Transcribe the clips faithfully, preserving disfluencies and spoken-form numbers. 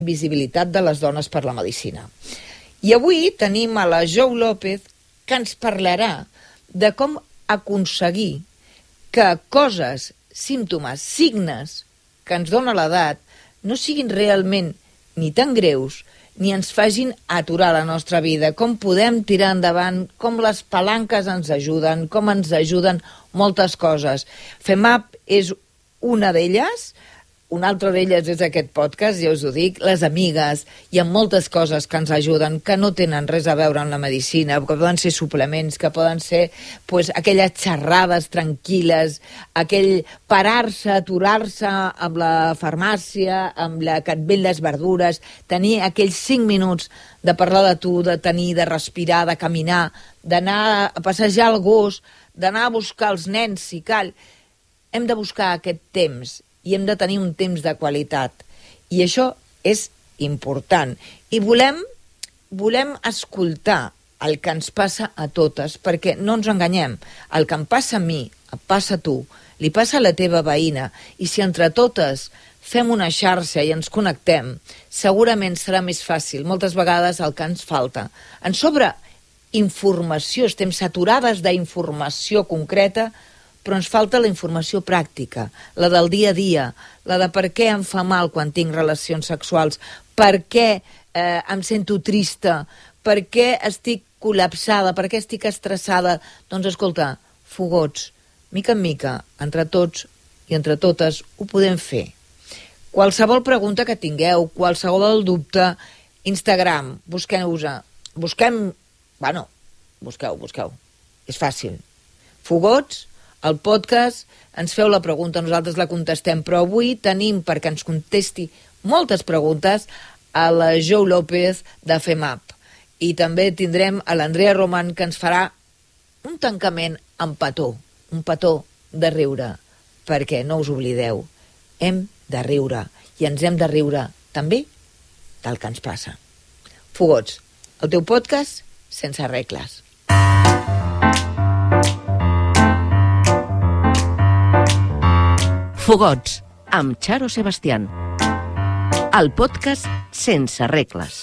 visibilitat de les dones per la medicina. I avui tenim a la Jo López, que ens parlarà de com aconseguir que coses, símptomes, signes que ens dona l'edat no siguin realment ni tan greus ni ens facin aturar la nostra vida, com podem tirar endavant, com les palanques ens ajuden, com ens ajuden moltes coses. FEMAP és una d'elles. Una altra d'elles és aquest podcast, ja us ho dic, les amigues. Hi ha moltes coses que ens ajuden, que no tenen res a veure amb la medicina, que poden ser suplements, que poden ser pues, aquelles xerrades tranquil·les, aquell parar-se, aturar-se amb la farmàcia, amb la que et ven les verdures, tenir aquells cinc minuts de parlar de tu, de tenir, de respirar, de caminar, d'anar a passejar el gos, d'anar a buscar els nens, si cal. Hem de buscar aquest temps i hem de tenir un temps de qualitat. I això és important. I volem, volem escoltar el que ens passa a totes, perquè no ens enganyem. El que em passa a mi, et passa a tu, li passa a la teva veïna, i si entre totes fem una xarxa i ens connectem, segurament serà més fàcil. Moltes vegades el que ens falta. Ens sobra informació, estem saturades d'informació concreta, però ens falta la informació pràctica, la del dia a dia, la de per què em fa mal quan tinc relacions sexuals, per què eh, em sento trista, per què estic col·lapsada, per què estic estressada. Doncs escolta, fogots, mica en mica, entre tots i entre totes, ho podem fer. Qualsevol pregunta que tingueu, qualsevol dubte, Instagram, busqueu-vos-a, busquem, bueno, busqueu, busqueu, és fàcil. Fogots, al podcast, ens feu la pregunta, nosaltres la contestem, però avui tenim, perquè ens contesti moltes preguntes, a la Jo López de FEMAP. I també tindrem a l'Andrea Roman, que ens farà un tancament amb petó, un petó de riure, perquè no us oblideu, hem de riure, i ens hem de riure també del que ens passa. Fogots, el teu podcast sense regles. Fogots, amb Charo Sebastián. El podcast sense regles.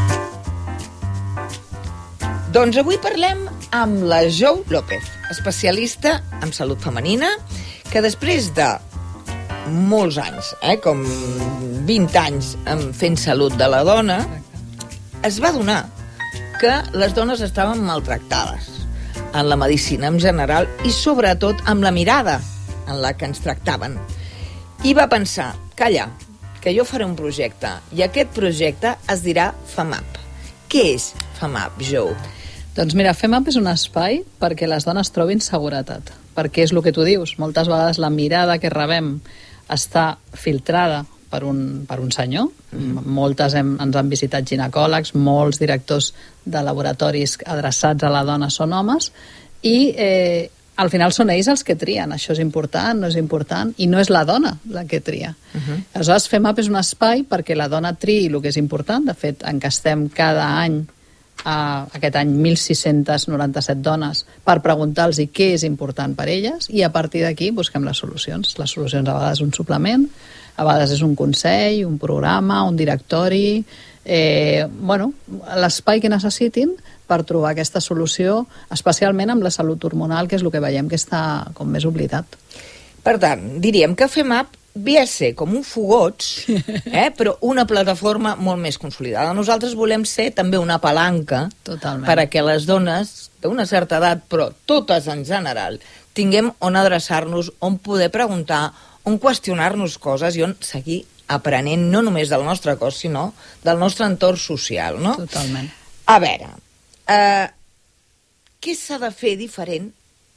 Doncs avui parlem amb la Jo López, especialista en salut femenina, que després de molts anys, eh, com vint anys fent salut de la dona, es va adonar que les dones estaven maltractades en la medicina en general i sobretot amb la mirada en la que ens tractaven. I va pensar, calla, que jo faré un projecte, i aquest projecte es dirà FEMAP. Què és FEMAP, Jo? Doncs mira, FEMAP és un espai perquè les dones trobin seguretat, perquè és el que tu dius, moltes vegades la mirada que rebem està filtrada per un, per un senyor, mm. moltes hem, ens han visitat ginecòlegs, molts directors de laboratoris adreçats a la dona són homes, i eh, al final són ells els que trien, això és important, no és important, i no és la dona la que tria. Uh-huh. Aleshores, FEMAP és un espai perquè la dona triï el que és important. De fet, encastem cada any, a aquest any, mil sis-cents noranta-set dones per preguntar-los què és important per elles, i a partir d'aquí busquem les solucions. Les solucions a vegades un suplement, a vegades és un consell, un programa, un directori, eh, bueno, l'espai que necessitin per trobar aquesta solució, especialment amb la salut hormonal, que és el que veiem que està com més oblidat. Per tant, diríem que FEMAP ve a ser com un Fogots, eh, però una plataforma molt més consolidada. Nosaltres volem ser també una palanca Totalment. perquè les dones d'una certa edat, però totes en general, tinguem on adreçar-nos, on poder preguntar, on qüestionar-nos coses i on seguir aprenent no només del nostre cos, sinó del nostre entorn social, no? Totalment. A veure, eh, què s'ha de fer diferent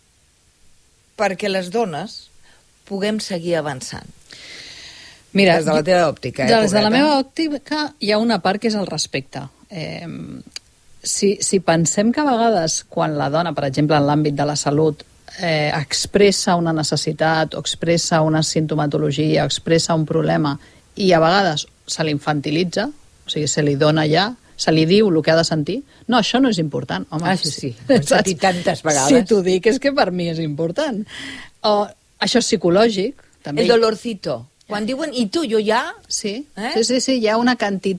perquè les dones puguem seguir avançant? Mira, des de la teva òptica, eh, des de la pobreta? meva òptica hi ha una part que és el respecte. Eh, si, si pensem que a vegades quan la dona, per exemple, en l'àmbit de la salut, eh, expressa una necessitat o expressa una sintomatologia o expressa un problema i a vegades se l'infantilitza, o sigui, se li dona ja, se li diu el que ha de sentir, no, això no és important. Home, ah, sí, sí, ho he sentit tantes vegades. Si t'ho dic és que per mi és important. O, això és psicològic. També. El dolorcito. Quan diuen, i tu, jo ja... Sí, Eh? sí, sí, sí, hi ha una quantitat